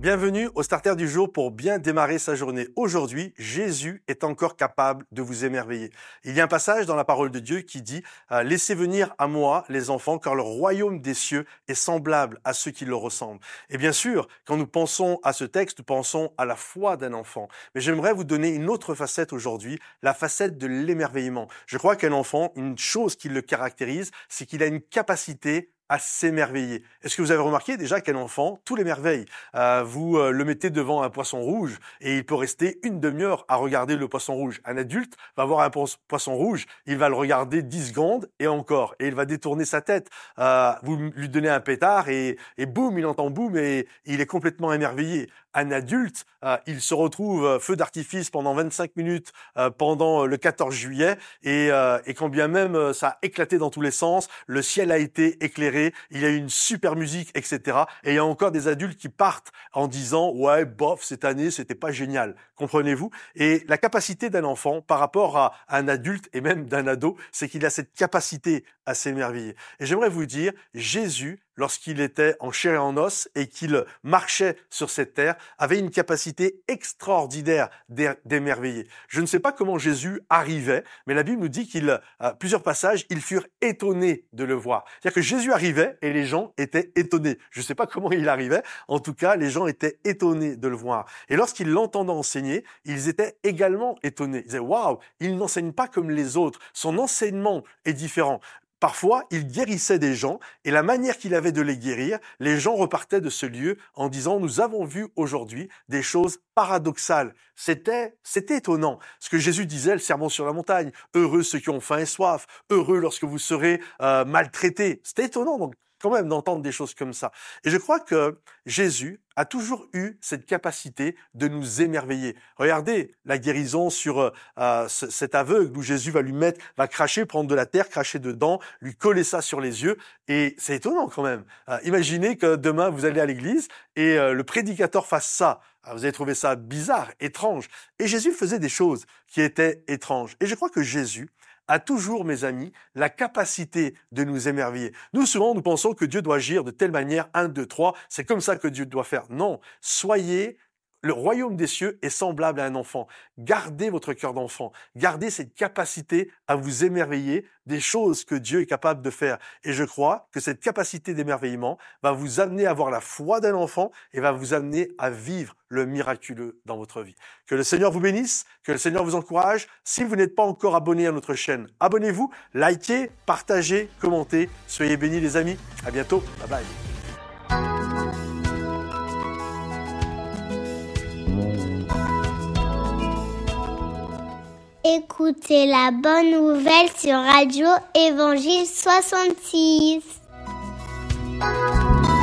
Bienvenue au Starter du jour pour bien démarrer sa journée. Aujourd'hui, Jésus est encore capable de vous émerveiller. Il y a un passage dans la parole de Dieu qui dit « Laissez venir à moi les enfants, car le royaume des cieux est semblable à ceux qui le ressemblent. » Et bien sûr, quand nous pensons à ce texte, nous pensons à la foi d'un enfant. Mais j'aimerais vous donner une autre facette aujourd'hui, la facette de l'émerveillement. Je crois qu'un enfant, une chose qui le caractérise, c'est qu'il a une capacité à s'émerveiller. Est-ce que vous avez remarqué déjà qu'un enfant, tout l'émerveille. Vous le mettez devant un poisson rouge et il peut rester une demi-heure à regarder le poisson rouge. Un adulte va voir un poisson rouge, il va le regarder 10 secondes et encore, et il va détourner sa tête. Vous lui donnez un pétard et boum, il entend boum et il est complètement émerveillé. Un adulte, il se retrouve feu d'artifice pendant 25 minutes pendant le 14 juillet et quand bien même ça a éclaté dans tous les sens, le ciel a été éclairé, il y a eu une super musique, etc. Et il y a encore des adultes qui partent en disant « Ouais, bof, cette année, c'était pas génial. » Comprenez-vous? Et la capacité d'un enfant par rapport à un adulte et même d'un ado, c'est qu'il a cette capacité à s'émerveiller. Et j'aimerais vous dire, Jésus, lorsqu'il était en chair et en os et qu'il marchait sur cette terre, avait une capacité extraordinaire d'émerveiller. Je ne sais pas comment Jésus arrivait, mais la Bible nous dit plusieurs passages, ils furent étonnés de le voir. C'est-à-dire que Jésus arrivait et les gens étaient étonnés. Je ne sais pas comment il arrivait, en tout cas, les gens étaient étonnés de le voir. Et lorsqu'ils l'entendaient enseigner, ils étaient également étonnés. Ils disaient « Waouh, il n'enseigne pas comme les autres, son enseignement est différent ». Parfois, il guérissait des gens et la manière qu'il avait de les guérir, les gens repartaient de ce lieu en disant « Nous avons vu aujourd'hui des choses paradoxales ». C'était étonnant. Ce que Jésus disait, le sermon sur la montagne, « Heureux ceux qui ont faim et soif, heureux lorsque vous serez maltraités ». C'était étonnant donc quand même d'entendre des choses comme ça. Et je crois que Jésus a toujours eu cette capacité de nous émerveiller. Regardez la guérison sur cet aveugle où Jésus va cracher, prendre de la terre, cracher dedans, lui coller ça sur les yeux. Et c'est étonnant quand même. Imaginez que demain vous allez à l'église et le prédicateur fasse ça. Vous allez trouver ça bizarre, étrange. Et Jésus faisait des choses qui étaient étranges. Et je crois que Jésus a toujours, mes amis, la capacité de nous émerveiller. Nous, souvent, nous pensons que Dieu doit agir de telle manière, 1, 2, 3, c'est comme ça que Dieu doit faire. Non, le royaume des cieux est semblable à un enfant. Gardez votre cœur d'enfant. Gardez cette capacité à vous émerveiller des choses que Dieu est capable de faire. Et je crois que cette capacité d'émerveillement va vous amener à avoir la foi d'un enfant et va vous amener à vivre le miraculeux dans votre vie. Que le Seigneur vous bénisse, que le Seigneur vous encourage. Si vous n'êtes pas encore abonné à notre chaîne, abonnez-vous, likez, partagez, commentez. Soyez bénis les amis. À bientôt. Bye bye. Écoutez la bonne nouvelle sur Radio Évangile 66.